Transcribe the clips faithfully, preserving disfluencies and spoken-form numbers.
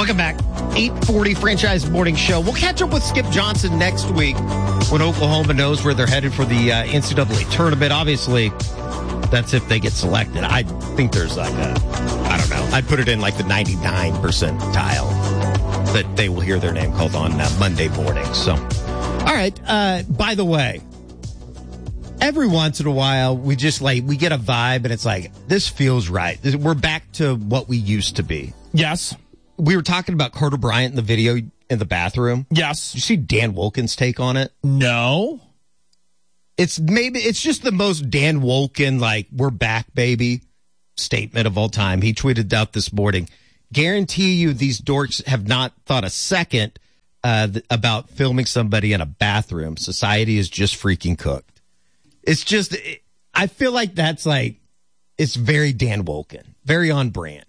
Welcome back. eight forty Franchise Morning Show. We'll catch up with Skip Johnson next week when Oklahoma knows where they're headed for the uh, N C double A tournament. Obviously, that's if they get selected. I think there's like a, I don't know. I'd put it in like the ninety-nine percentile that they will hear their name called on uh, Monday morning. So, all right. Uh, by the way, every once in a while, we just like, we get a vibe and it's like, this feels right. We're back to what we used to be. Yes. We were talking about Carter Bryant in the video in the bathroom. Yes. Did you see Dan Wolken's take on it? No. It's maybe, it's just the most Dan Wolken, like, we're back, baby, statement of all time. He tweeted out this morning, guarantee you these dorks have not thought a second uh, th- about filming somebody in a bathroom. Society is just freaking cooked. It's just, it, I feel like that's like, it's very Dan Wolken, very on brand.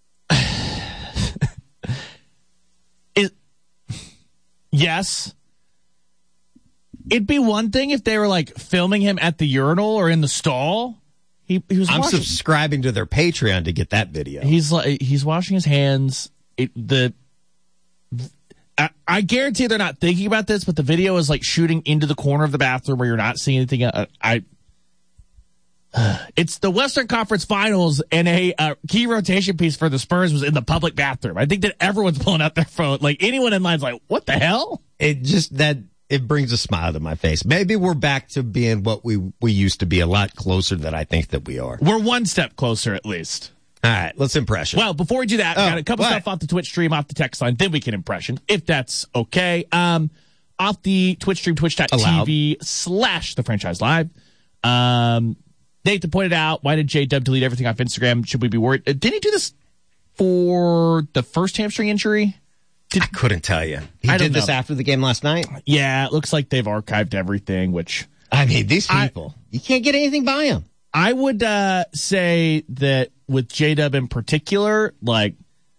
It, yes. It'd be one thing if they were like filming him at the urinal or in the stall. He, he was. I'm washing, subscribing to their Patreon to get that video. He's like he's washing his hands. It, the I, I guarantee they're not thinking about this, but the video is like shooting into the corner of the bathroom where you're not seeing anything. Uh, I. Uh, it's the Western Conference Finals, and a uh, key rotation piece for the Spurs was in the public bathroom. I think that everyone's pulling out their phone. Like anyone in line's like, "What the hell?" It just that. It brings a smile to my face. Maybe we're back to being what we, we used to be, a lot closer than I think that we are. We're one step closer, at least. All right, let's impression. Well, before we do that, oh, we got a couple what? stuff off the Twitch stream, off the text line, then we can impression, if that's okay. Um, off the Twitch stream, twitch.tv slash the franchise live. Um, Nathan pointed out, why did J-Dub delete everything off Instagram? Should we be worried? Uh, did he do this for the first hamstring injury? Did, I couldn't tell you. He I did don't this know. after the game last night? Yeah, it looks like they've archived everything, which... I mean, these people, I, you can't get anything by them. I would uh, say that with J-Dub in particular, like,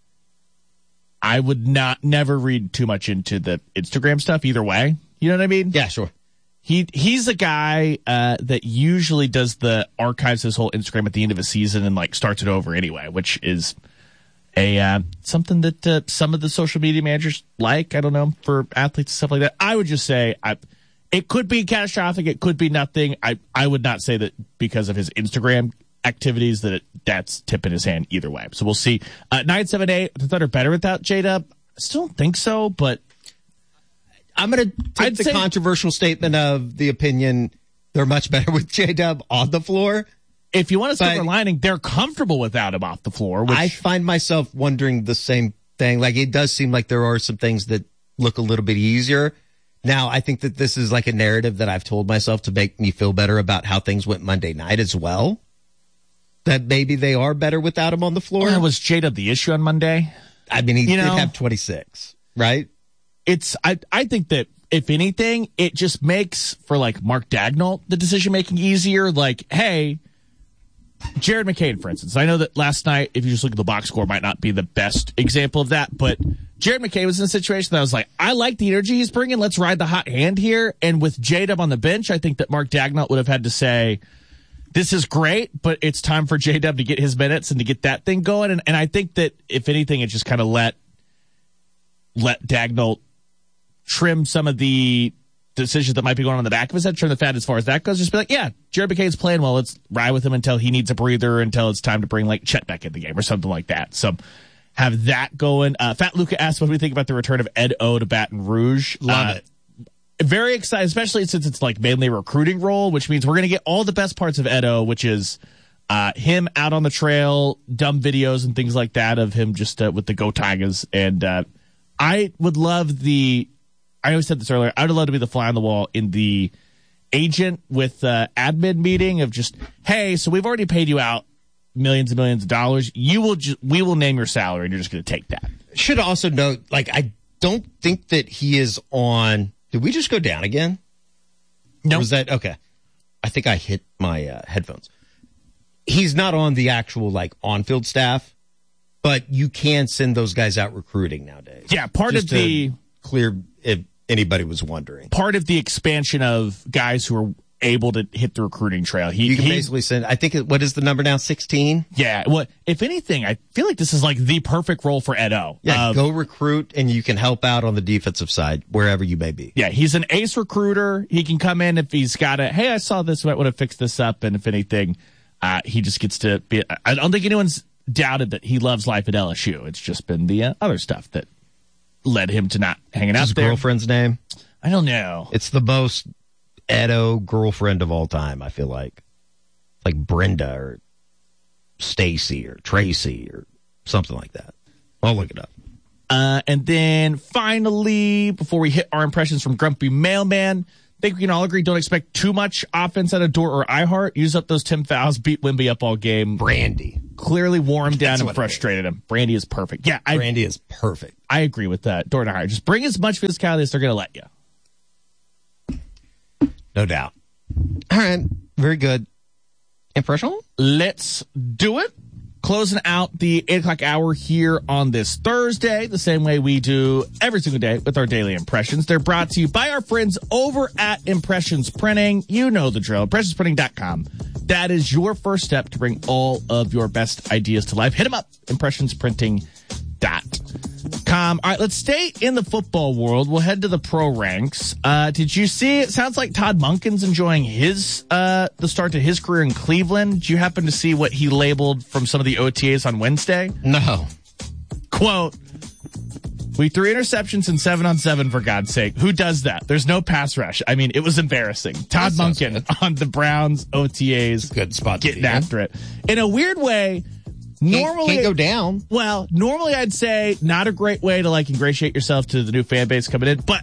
I would not never read too much into the Instagram stuff either way. You know what I mean? Yeah, sure. He He's a guy uh, that usually does the archives his whole Instagram at the end of a season and, like, starts it over anyway, which is... A uh, something that uh, some of the social media managers like, I don't know, for athletes and stuff like that. I would just say I, it could be catastrophic. It could be nothing. I, I would not say that because of his Instagram activities that it, that's tipping his hand either way. So we'll see. Uh, nine seven eight, the Thunder better without J-Dub? I still don't think so, but I'm going to take I'd the say, controversial statement of the opinion they're much better with J-Dub on the floor. If you want a silver lining, they're comfortable without him off the floor. Which, I find myself wondering the same thing. Like, it does seem like there are some things that look a little bit easier. Now, I think that this is like a narrative that I've told myself to make me feel better about how things went Monday night as well. That maybe they are better without him on the floor. Well, was J-Dub the issue on Monday? I mean, he you did know, have twenty-six, right? It's, I, I think that if anything, it just makes for like Mark Dagnall, the decision making easier. Like, hey, Jared McCain, for instance. I know that last night, if you just look at the box score, might not be the best example of that, but Jared McCain was in a situation that I was like, I like the energy he's bringing. Let's ride the hot hand here. And with J-Dub on the bench, I think that Mark Dagnall would have had to say, this is great, but it's time for J-Dub to get his minutes and to get that thing going. And, and I think that, if anything, it just kind of let, let Dagnall trim some of the decisions that might be going on in the back of his head, trim the fat as far as that goes. Just be like, yeah, Jared McCain's playing well. Let's ride with him until he needs a breather, until it's time to bring like Chet back in the game or something like that. So have that going. Uh, Fat Luca asked what do we think about the return of Ed O to Baton Rouge. Love uh, it. Very excited, especially since it's like mainly a recruiting role, which means we're going to get all the best parts of Ed O, which is uh, him out on the trail, dumb videos and things like that of him just uh, with the Go Tigers. And uh, I would love the, I always said this earlier, I would love to be the fly on the wall in the agent with uh, admin meeting of just, hey, so we've already paid you out millions and millions of dollars. You will just, we will name your salary and you're just going to take that. Should also note, like, I don't think that he is on, did we just go down again? No. Nope. Was that, okay. I think I hit my uh, headphones. He's not on the actual, like, on-field staff, but you can send those guys out recruiting nowadays. Yeah, part just of the... clear, if anybody was wondering. Part of the expansion of guys who are able to hit the recruiting trail. He, you can he, basically send, I think, it, what is the number now, sixteen? Yeah, well, if anything, I feel like this is like the perfect role for Ed O. Yeah, uh, go recruit, and you can help out on the defensive side, wherever you may be. Yeah, he's an ace recruiter. He can come in if he's got a, hey, I saw this, might want to fix this up, and if anything, uh, he just gets to be, I don't think anyone's doubted that he loves life at L S U. It's just been the uh, other stuff that led him to not hanging out His there. girlfriend's name? I don't know. It's the most Edo girlfriend of all time, I feel like. Like Brenda or Stacy or Tracy or something like that. I'll look it up. Uh, and then finally, before we hit our impressions from Grumpy Mailman, I think we can all agree don't expect too much offense out of Dort or iHeart. Use up those Tim fouls, beat Wimby up all game. Brandy. Clearly wore him down That's and frustrated him. Brandy is perfect. Yeah, I, Brandy is perfect. I agree with that. Dort and iHeart. Just bring as much physicality as they're going to let you. No doubt. All right. Very good. Impression? Let's do it. Closing out the eight o'clock hour here on this Thursday, the same way we do every single day with our daily impressions. They're brought to you by our friends over at Impressions Printing. You know the drill. impressions printing dot com. That is your first step to bring all of your best ideas to life. Hit them up, impressions printing dot com. All right, let's stay in the football world. We'll head to the pro ranks. Uh, did you see, it sounds like Todd Monken's enjoying his, uh, the start to his career in Cleveland. Did you happen to see what he labeled from some of the O T As on Wednesday? No. Quote, we threw interceptions and seven on seven, for God's sake. Who does that? There's no pass rush. I mean, it was embarrassing. Todd Monken good. on the Browns O T As. Good spot. Getting after it. In a weird way, normally can't, can't go down. Well, normally I'd say not a great way to like ingratiate yourself to the new fan base coming in, but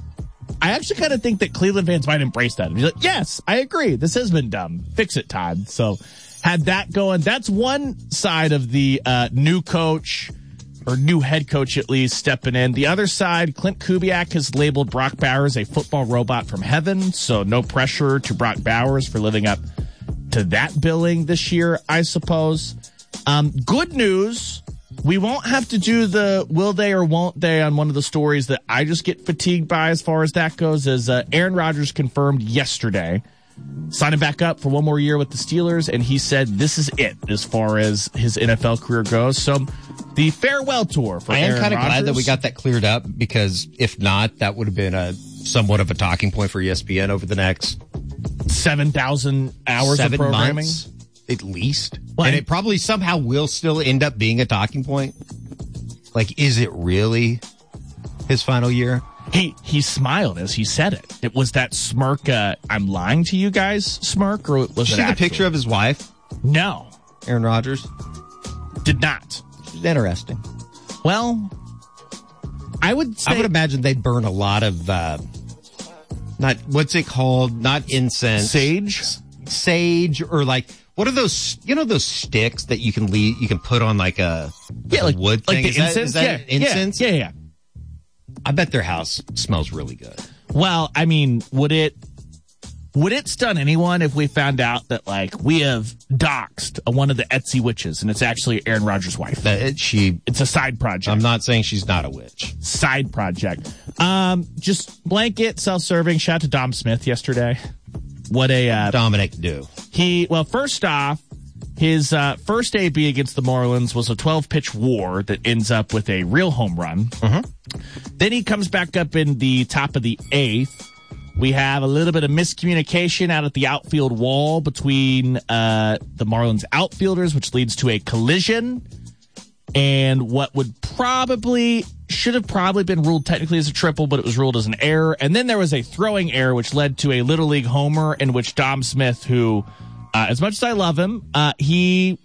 I actually kind of think that Cleveland fans might embrace that. And be like, yes, I agree. This has been dumb. Fix it, Todd. So had that going. That's one side of the uh, new coach or new head coach, at least, stepping in. The other side, Clint Kubiak has labeled Brock Bowers a football robot from heaven. So no pressure to Brock Bowers for living up to that billing this year, I suppose. Um, good news, we won't have to do the will they or won't they on one of the stories that I just get fatigued by as far as that goes, as uh, Aaron Rodgers confirmed yesterday, signing back up for one more year with the Steelers, and he said this is it as far as his N F L career goes. So the farewell tour for I Aaron am kind of Rodgers. glad that we got that cleared up, because if not, that would have been a somewhat of a talking point for E S P N over the next seven thousand hours seven of programming. Months. At least. Well, and it probably somehow will still end up being a talking point. Like, is it really his final year? He he smiled as he said it. It was that smirk, uh, I'm lying to you guys smirk, or was Did you it see the actual? picture of his wife, No, Aaron Rodgers? did not. She's interesting. Well, I would say... I would imagine they'd burn a lot of, uh, not, what's it called? Not incense. Sage? Sage, or like, what are those, you know, those sticks that you can leave, you can put on like a, Yeah, a like wood like thing? the is that, incense? is that yeah, incense? Yeah, yeah, yeah. I bet their house smells really good. Well, I mean, would it would it stun anyone if we found out that like we have doxed a, one of the Etsy witches and it's actually Aaron Rodgers' wife? That it, she, It's a side project. I'm not saying she's not a witch. Side project. Um, just blanket self-serving. Shout out to Dom Smith yesterday. What a uh, Dominic do. He, well, first off, his uh, first A B against the Marlins was a twelve-pitch war that ends up with a real home run. Mm-hmm. Then he comes back up in the top of the eighth. We have a little bit of miscommunication out at the outfield wall between uh, the Marlins outfielders, which leads to a collision. And what would probably, should have probably been ruled technically as a triple, but it was ruled as an error. And then there was a throwing error, which led to a Little League homer in which Dom Smith, who, uh, as much as I love him, uh, he,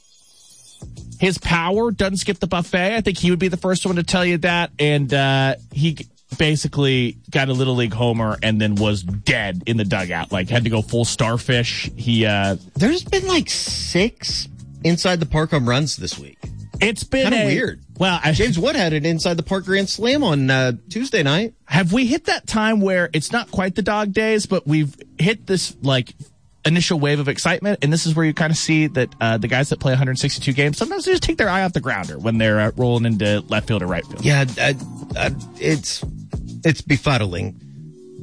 his power doesn't skip the buffet. I think he would be the first one to tell you that. And uh, he basically got a Little League homer and then was dead in the dugout, like had to go full starfish. He, uh, There's been like six inside the park home runs this week. It's been Kind of a, weird. Well, I, James Wood had it inside the park grand slam on uh, Tuesday night. have we hit that time where it's not quite the dog days, but we've hit this like initial wave of excitement, and this is where you kind of see that uh, the guys that play one hundred sixty-two games, sometimes they just take their eye off the grounder when they're uh, rolling into left field or right field. Yeah, uh, uh, it's it's befuddling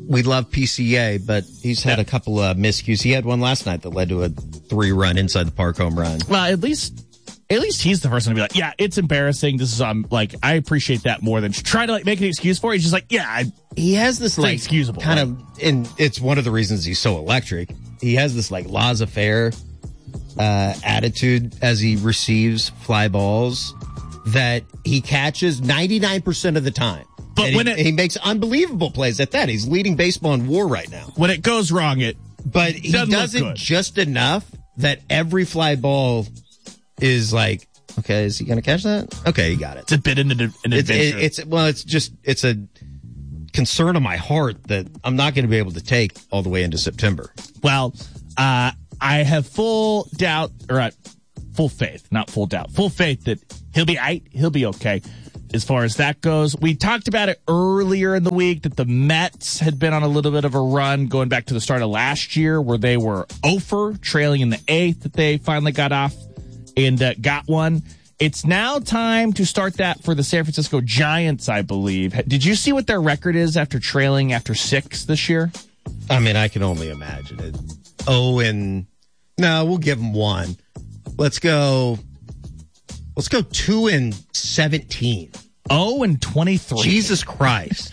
we love P C A, but he's had a couple of miscues. He had one last night that led to a three-run inside the park home run. Well, at least at least he's the person to be like, yeah, it's embarrassing. This is um like I appreciate that more than try to like make an excuse for it. He's just like, yeah, I, he has this like excusable kind right? of, and it's one of the reasons he's so electric. He has this like laissez-faire uh, attitude as he receives fly balls that he catches ninety-nine percent of the time. But and when he, it, he makes unbelievable plays at that. He's leading baseball in WAR right now. When it goes wrong, it but he doesn't, doesn't just enough that every fly ball is like, okay, is he going to catch that? Okay, he got it. It's a bit in an, an it's, adventure. it, it's well, it's just it's a concern of my heart that I'm not going to be able to take all the way into September. Well, uh, I have full doubt, or uh, full faith, not full doubt, full faith that he'll be aight, he'll be okay. As far as that goes, we talked about it earlier in the week that the Mets had been on a little bit of a run going back to the start of last year where they were oh for, trailing in the eighth, that they finally got off and uh, got one. It's now time to start that for the San Francisco Giants, I believe. Did you see what their record is after trailing after six this year? I mean, I can only imagine it. Oh, and no, we'll give them one. Let's go. Let's go two and seventeen. Oh and twenty-three. Jesus Christ.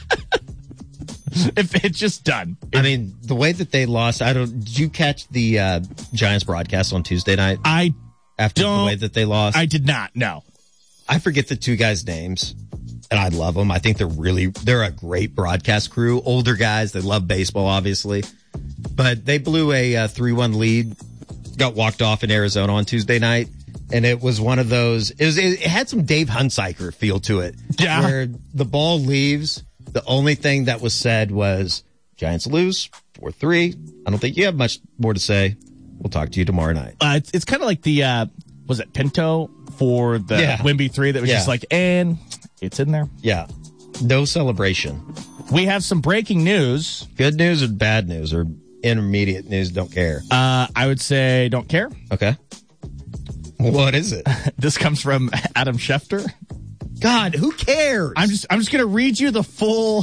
If it's just done. I mean, the way that they lost, I don't, did you catch the uh, Giants broadcast on Tuesday night? I After don't, the way that they lost? I did not, no. I forget the two guys' names, and I love them. I think they're really, they're a great broadcast crew. Older guys, they love baseball, obviously. But they blew a uh, three one lead, got walked off in Arizona on Tuesday night. And it was one of those, it was, it had some Dave Hunsiker feel to it. Yeah. Where the ball leaves, the only thing that was said was, Giants lose, four three. I don't think you have much more to say. We'll talk to you tomorrow night. Uh, it's it's kind of like the, uh, was it Pinto for the yeah. Wemby three that was yeah. just like, and it's in there. Yeah. No celebration. We have some breaking news. Good news or bad news or intermediate news, don't care. Uh, I would say don't care. Okay. What is it? This comes from Adam Schefter. God, who cares? I'm just I'm just going to read you the full.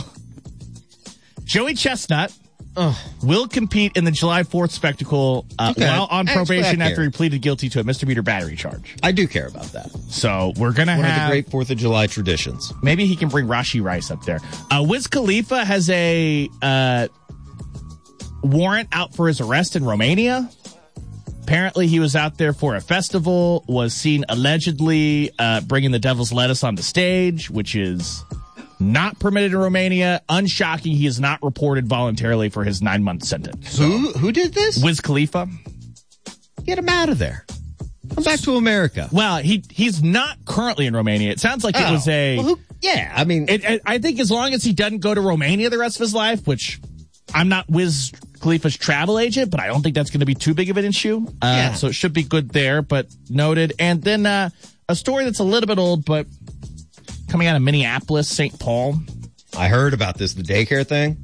Joey Chestnut Ugh. will compete in the July fourth spectacle uh, Okay. while on Actually, probation I after care. he pleaded guilty to a misdemeanor battery charge. I do care about that. So we're going to One have of the great fourth of July traditions. maybe he can bring Rashi Rice up there. Uh, Wiz Khalifa has a uh, warrant out for his arrest in Romania. Apparently, he was out there for a festival, was seen allegedly uh, bringing the devil's lettuce on the stage, which is not permitted in Romania. Unshocking, he is not reported voluntarily for his nine-month sentence. So, Who who did this? Wiz Khalifa. Get him out of there. Come back to America. Well, he he's not currently in Romania. It sounds like it Oh. was a... Well, who, yeah, I mean... It, it, I think as long as he doesn't go to Romania the rest of his life, which I'm not Wiz Khalifa's travel agent, but I don't think that's going to be too big of an issue. Uh, Yeah. So it should be good there, but noted. And then uh, a story that's a little bit old, but coming out of Minneapolis, Saint Paul. I heard about this, the daycare thing.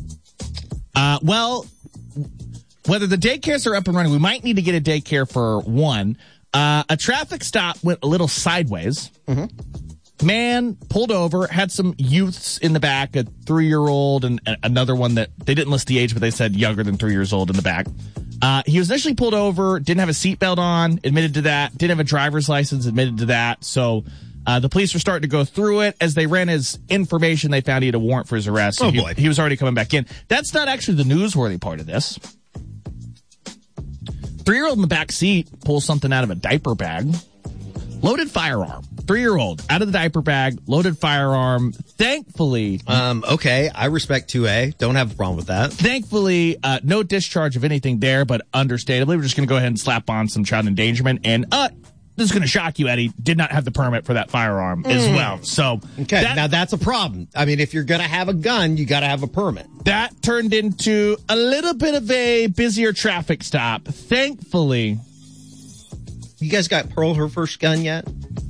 Uh, well, whether the daycares are up and running, we might need to get a daycare for one. Uh, a traffic stop went a little sideways. Mm-hmm. Man pulled over, had some youths in the back, a three-year-old and a- another one that they didn't list the age, but they said younger than three years old in the back. Uh, he was initially pulled over, didn't have a seatbelt on, admitted to that, didn't have a driver's license, admitted to that. So uh, the police were starting to go through it. As they ran his information, they found he had a warrant for his arrest. So Oh, he, boy. he was already coming back in. That's not actually the newsworthy part of this. Three-year-old in the back seat pulls something out of a diaper bag. Loaded firearm. Three-year-old out of the diaper bag, loaded firearm. Thankfully, Um, okay, I respect two A. Don't have a problem with that. thankfully, uh, no discharge of anything there, but understandably, we're just going to go ahead and slap on some child endangerment. And uh, this is going to shock you, Eddie. Did not have the permit for that firearm as well. So Okay, that, now that's a problem. I mean, if you're going to have a gun, you got to have a permit. that turned into a little bit of a busier traffic stop. Thankfully, You guys got Pearl her first gun yet?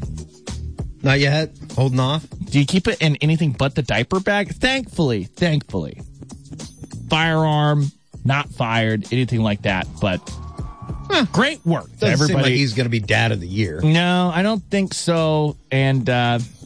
Not yet? Holding off? do you keep it in anything but the diaper bag? Thankfully, thankfully. Firearm, not fired, anything like that. But huh, great work to Doesn't seem everybody. like he's going to be dad of the year. No, I don't think so. And uh,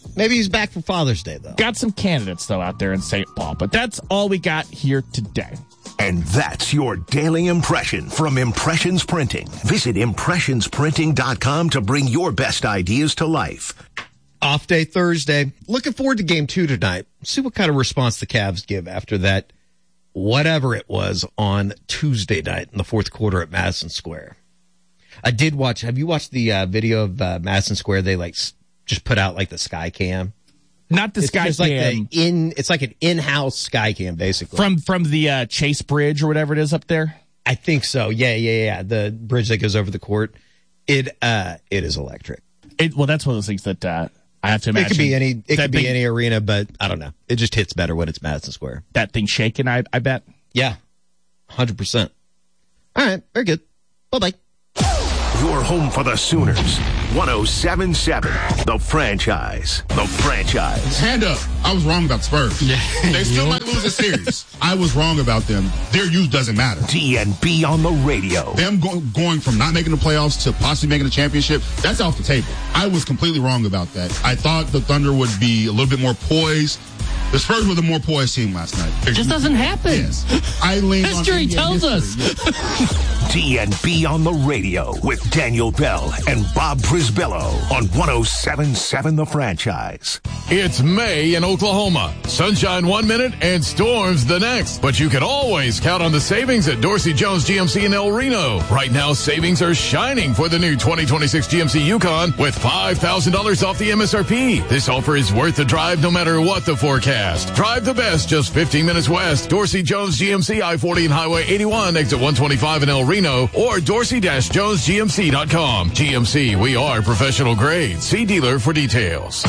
Maybe he's back for Father's Day, though. Got some candidates, though, out there in Saint Paul. But that's all we got here today. And that's your daily impression from Impressions Printing. Visit impressions printing dot com to bring your best ideas to life. Off day Thursday. Looking forward to game two tonight. See what kind of response the Cavs give after that, whatever it was, on Tuesday night in the fourth quarter at Madison Square. I did watch, have you watched the uh, video of uh, Madison Square? They like s- just put out like the sky cam. Not the It's sky just like cam. the in, it's like an in-house sky cam, basically. From from the uh, Chase Bridge or whatever it is up there? I think so. Yeah, yeah, yeah. The bridge that goes over the court. It uh, it is electric. It, well, that's one of those things that uh, I have to imagine. It could be any. It that could be thing, any arena, but I don't know. It just hits better when it's Madison Square. That thing shaking, I, I bet. Yeah, hundred percent. All right, very good. Bye bye. Your home for the Sooners. one oh seven point seven. The Franchise. The Franchise. Hand up. I was wrong about Spurs. Yeah. They still might lose the series. I was wrong about them. Their youth doesn't matter. D N B on the radio. Them go- going from not making the playoffs to possibly making a championship, that's off the table. I was completely wrong about that. I thought the Thunder would be a little bit more poised. The Spurs were the more poised team last night. It just doesn't happen. Yes. I leaned history on tells history. us. Yes. D N B on the radio with Daniel Bell and Bob Brisbello on one oh seven point seven The Franchise. It's May in Oklahoma. Sunshine one minute and storms the next. But you can always count on the savings at Dorsey Jones G M C in El Reno. Right now, savings are shining for the new twenty twenty-six G M C Yukon with five thousand dollars off the M S R P. This offer is worth the drive no matter what the forecast. Drive the best just fifteen minutes west. Dorsey Jones G M C I forty and Highway eighty-one, exit one twenty-five in El Reno, or dorsey jones g m c dot com. G M C, we are professional grade. See dealer for details.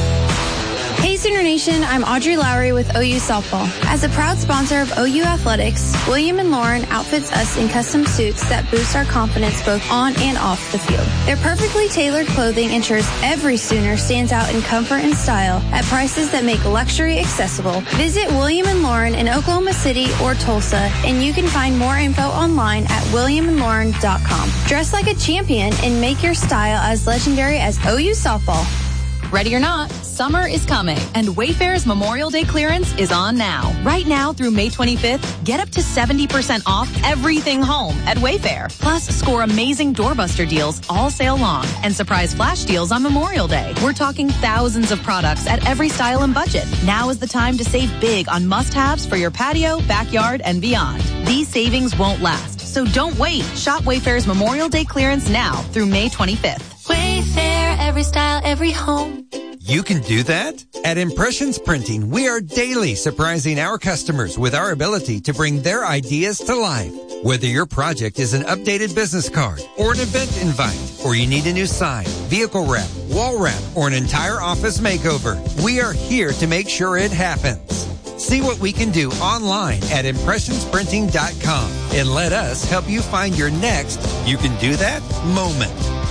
Hey Sooner Nation, I'm Audrey Lowry with O U Softball. As a proud sponsor of O U Athletics, William and Lauren outfits us in custom suits that boost our confidence both on and off the field. Their perfectly tailored clothing ensures every Sooner stands out in comfort and style at prices that make luxury accessible. Visit William and Lauren in Oklahoma City or Tulsa, and you can find more info online at william and lauren dot com. Dress like a champion and make your style as legendary as O U Softball. Ready or not, summer is coming, and Wayfair's Memorial Day clearance is on now. Right now through May twenty-fifth, get up to seventy percent off everything home at Wayfair. Plus, score amazing doorbuster deals all sale long and surprise flash deals on Memorial Day. We're talking thousands of products at every style and budget. Now is the time to save big on must-haves for your patio, backyard, and beyond. These savings won't last, so don't wait. Shop Wayfair's Memorial Day clearance now through May twenty-fifth. Wayfair, every style, every home. You can do that? At Impressions Printing, we are daily surprising our customers with our ability to bring their ideas to life. Whether your project is an updated business card or an event invite, or you need a new sign, vehicle wrap, wall wrap, or an entire office makeover, we are here to make sure it happens. See what we can do online at impressions printing dot com and let us help you find your next you can do that moment.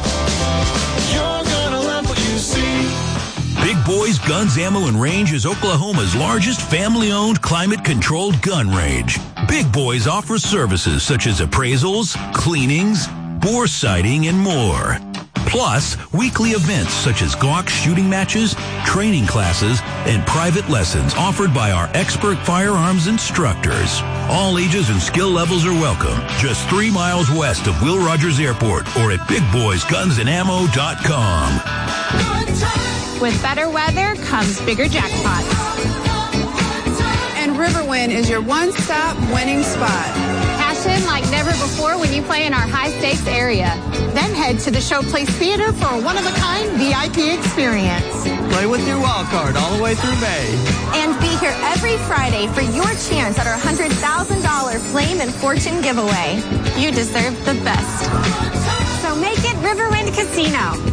You're gonna love what you see. Big Boys Guns, Ammo, and Range is Oklahoma's largest family-owned, climate-controlled gun range. Big Boys offers services such as appraisals, cleanings, bore sighting, and more. Plus, weekly events such as Glock shooting matches, training classes, and private lessons offered by our expert firearms instructors. All ages and skill levels are welcome. Just three miles west of Will Rogers Airport or at big boys guns and ammo dot com. With better weather comes bigger jackpots. And Riverwind is your one-stop winning spot. Passion like never before when you play in our high-stakes area. Then head to the Showplace Theater for a one-of-a-kind V I P experience. Play with your wild card all the way through May. And be here every Friday for your chance at our one hundred thousand dollars Flame and Fortune giveaway. You deserve the best. So make it Riverwind Casino.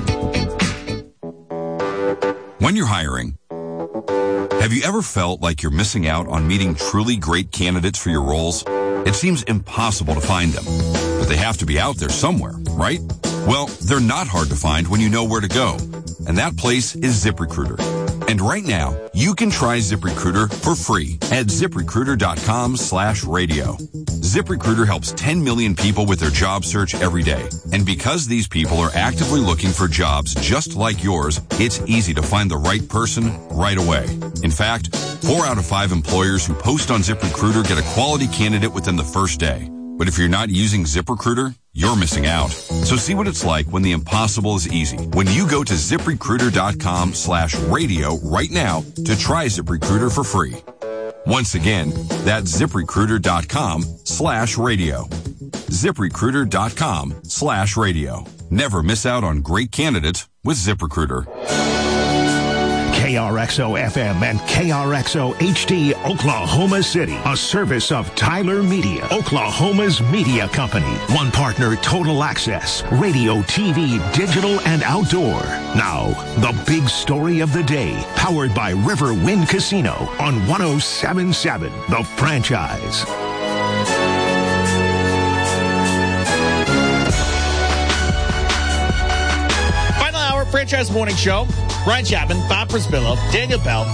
When you're hiring, have you ever felt like you're missing out on meeting truly great candidates for your roles? It seems impossible to find them, but they have to be out there somewhere, right? Well, they're not hard to find when you know where to go, and that place is ZipRecruiter. And right now, you can try ZipRecruiter for free at ZipRecruiter.com slash radio. ZipRecruiter helps ten million people with their job search every day. And because these people are actively looking for jobs just like yours, it's easy to find the right person right away. In fact, four out of five employers who post on ZipRecruiter get a quality candidate within the first day. But if you're not using ZipRecruiter, you're missing out. So see what it's like when the impossible is easy. When you go to ZipRecruiter.com slash radio right now to try ZipRecruiter for free. Once again, that's ZipRecruiter.com slash radio. ZipRecruiter.com slash radio. Never miss out on great candidates with ZipRecruiter. K R X O F M and K R X O H D Oklahoma City, a service of Tyler Media, Oklahoma's media company. One partner, Total Access, radio, T V, digital, and outdoor. Now, the big story of the day, powered by River Wind Casino on one oh seven point seven, The Franchise. Final hour, Franchise Morning Show. Ryan Chapman, Bob Prisbillo, Daniel Bell.